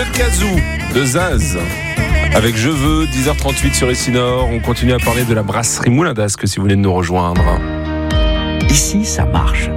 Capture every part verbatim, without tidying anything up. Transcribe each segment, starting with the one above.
Gazou de Zaz. Avec Je veux, dix heures trente-huit sur Ici Nord. On continue à parler de la brasserie Moulin d'Ascq si vous venez de nous rejoindre. Ici, ça marche.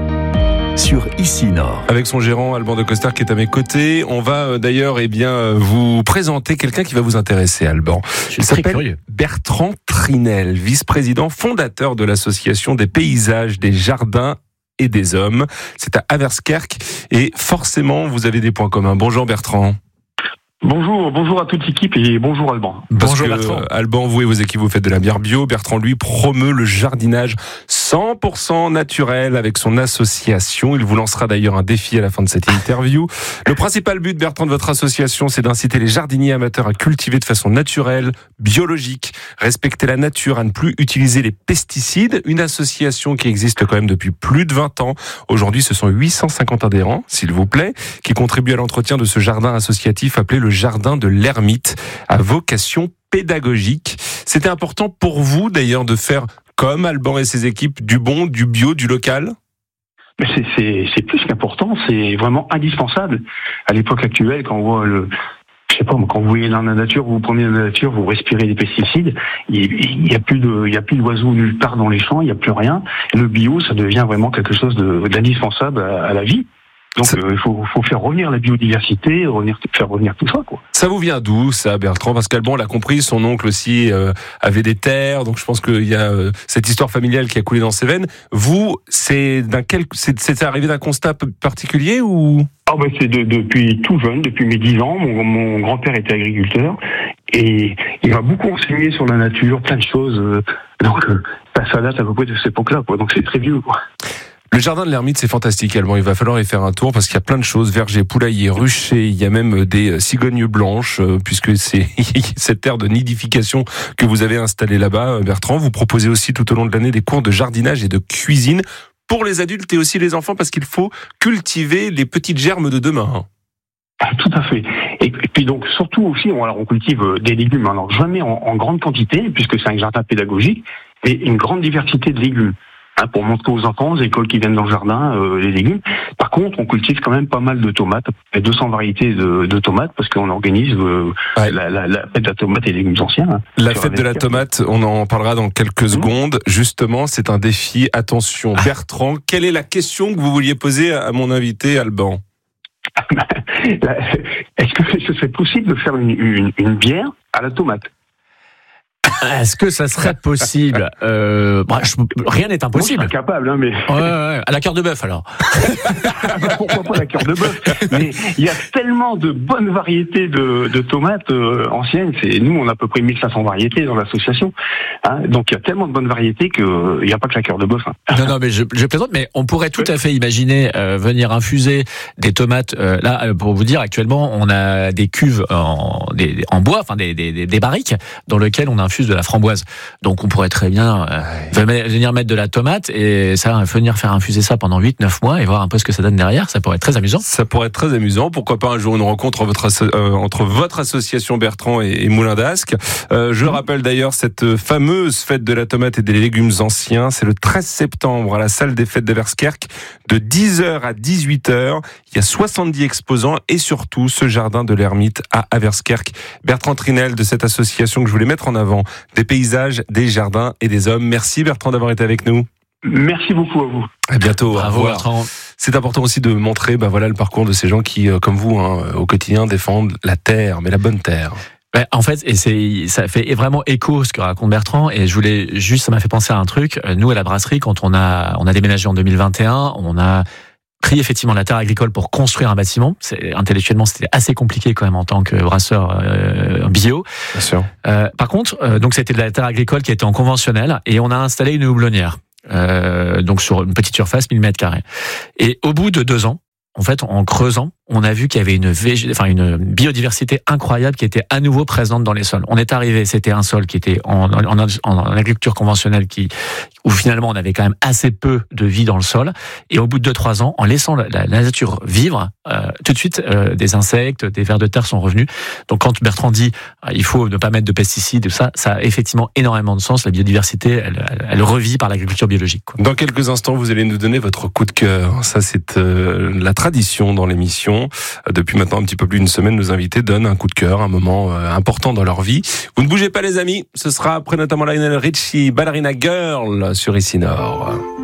Sur Ici Nord. Avec son gérant Alban de Coster qui est à mes côtés. On va euh, d'ailleurs eh bien, euh, vous présenter quelqu'un qui va vous intéresser, Alban. Il s'appelle curieux. Bertrand Trinel, vice-président fondateur de l'association des paysages, des jardins et des hommes. C'est à Averskerk et forcément vous avez des points communs. Bonjour Bertrand. Bonjour, bonjour à toute l'équipe et bonjour Alban. Parce bonjour que, Bertrand. Alban, vous et vos équipes, vous faites de la bière bio. Bertrand, lui, promeut le jardinage cent pour cent naturel avec son association. Il vous lancera d'ailleurs un défi à la fin de cette interview. Le principal but, Bertrand, de votre association, c'est d'inciter les jardiniers amateurs à cultiver de façon naturelle, biologique, respecter la nature, à ne plus utiliser les pesticides. Une association qui existe quand même depuis plus de vingt ans. Aujourd'hui, ce sont huit cent cinquante adhérents, s'il vous plaît, qui contribuent à l'entretien de ce jardin associatif appelé le Jardin de l'Ermite, à vocation pédagogique. C'était important pour vous d'ailleurs de faire, comme Alban et ses équipes, du bon, du bio, du local ? C'est, c'est, c'est plus qu'important, c'est vraiment indispensable. À l'époque actuelle, quand on voit le, je sais pas, quand vous voyez dans la nature, vous vous promenez dans la nature, vous respirez des pesticides, il n'y a plus de, il y a plus d'oiseaux nulle part dans les champs, il n'y a plus rien. Et le bio, ça devient vraiment quelque chose de, d'indispensable à, à la vie. Donc il euh, faut, faut faire revenir la biodiversité, revenir, faire revenir tout ça, quoi. Ça vous vient d'où, ça, Bertrand ? Parce qu'Alban l'a compris, son oncle aussi euh, avait des terres, donc je pense qu'il y a euh, cette histoire familiale qui a coulé dans ses veines. Vous, c'est d'un quel, c'est, c'est arrivé d'un constat particulier ou ? Ah ben c'est de, depuis tout jeune, depuis mes dix ans, mon, mon grand-père était agriculteur et il m'a beaucoup enseigné sur la nature, plein de choses. Euh, donc euh, ça date à peu près de cette époque-là, quoi. Donc c'est très vieux, quoi. Le jardin de l'Ermite, c'est fantastique, Alban. Il va falloir y faire un tour parce qu'il y a plein de choses. Vergers, poulaillers, ruchers. Il y a même des cigognes blanches, puisque c'est cette terre de nidification que vous avez installée là-bas, Bertrand. Vous proposez aussi tout au long de l'année des cours de jardinage et de cuisine pour les adultes et aussi les enfants parce qu'il faut cultiver les petites germes de demain. Ah, tout à fait. Et puis donc surtout aussi, on, alors on cultive des légumes, alors jamais en, en grande quantité, puisque c'est un jardin pédagogique, mais une grande diversité de légumes. Pour montrer aux enfants, aux écoles qui viennent dans le jardin, euh, les légumes. Par contre, on cultive quand même pas mal de tomates, deux cents variétés de, de tomates, parce qu'on organise euh, ouais. la, la, la fête de la tomate et les légumes anciens. Hein, la fête de la tomate, on en parlera dans quelques mmh. secondes. Justement, c'est un défi. Attention, ah. Bertrand, quelle est la question que vous vouliez poser à mon invité, Alban ? Est-ce que ce serait possible de faire une, une, une bière à la tomate ? Est-ce que ça serait possible ? euh, bah, je, Rien n'est impossible. Moi, je suis incapable, hein, mais... Ouais, ouais, à la cœur de bœuf, alors. Pourquoi pas la cœur de bœuf ? Mais il y a tellement de bonnes variétés de, de tomates euh, anciennes. C'est, nous, on a à peu près mille cinq cents variétés dans l'association. Hein, donc, il y a tellement de bonnes variétés qu'il euh, n'y a pas que la cœur de bœuf. Hein. Non, non, mais je, je plaisante, mais on pourrait tout à fait imaginer euh, venir infuser des tomates. Euh, là, pour vous dire, actuellement, on a des cuves en, des, en bois, enfin des, des, des barriques, dans lesquelles on infuse de la framboise. Donc on pourrait très bien euh, venir mettre de la tomate et ça venir faire infuser ça pendant huit neuf mois et voir un peu ce que ça donne derrière, ça pourrait être très amusant. Ça pourrait être très amusant, pourquoi pas un jour une rencontre entre votre, euh, entre votre association Bertrand et, et Moulin d'Ascq. Euh, je mmh. rappelle d'ailleurs cette fameuse fête de la tomate et des légumes anciens, c'est le treize septembre à la salle des fêtes d'Averskerk de dix heures à dix-huit heures. Il y a soixante-dix exposants et surtout ce jardin de l'Ermite à Averskerk. Bertrand Trinel de cette association que je voulais mettre en avant, des paysages, des jardins et des hommes. Merci Bertrand d'avoir été avec nous. Merci beaucoup à vous. À bientôt. Bravo Bertrand. C'est important aussi de montrer bah, voilà, le parcours de ces gens qui, comme vous, hein, au quotidien, défendent la terre, mais la bonne terre. Ouais, en fait, et c'est, ça fait vraiment écho ce que raconte Bertrand. Et je voulais juste, ça m'a fait penser à un truc. Nous, à la brasserie, quand on a, on a déménagé en deux mille vingt et un, on a pris effectivement la terre agricole pour construire un bâtiment. C'est, intellectuellement, c'était assez compliqué quand même en tant que brasseur euh, bio. Bien sûr. Euh, par contre, euh, donc c'était de la terre agricole qui était en conventionnel et on a installé une houblonnière. Euh, donc sur une petite surface, mille mètres carrés. Et au bout de deux ans, en fait, en creusant, on a vu qu'il y avait une, vég... enfin, une biodiversité incroyable qui était à nouveau présente dans les sols. On est arrivé, c'était un sol qui était en, en, en, en agriculture conventionnelle, qui, où finalement on avait quand même assez peu de vie dans le sol. Et au bout de deux trois ans, en laissant la, la, la nature vivre, euh, tout de suite, euh, des insectes, des vers de terre sont revenus. Donc quand Bertrand dit euh, il faut ne pas mettre de pesticides, tout ça, ça a effectivement énormément de sens. La biodiversité, elle, elle, elle revit par l'agriculture biologique, quoi. Dans quelques instants, vous allez nous donner votre coup de cœur. Ça, c'est euh, la tradition dans l'émission. l'émission. Depuis maintenant un petit peu plus d'une semaine, nos invités donnent un coup de cœur, un moment important dans leur vie. Vous ne bougez pas les amis, ce sera après notamment Lionel Richie, Ballerina Girl sur Ici Nord.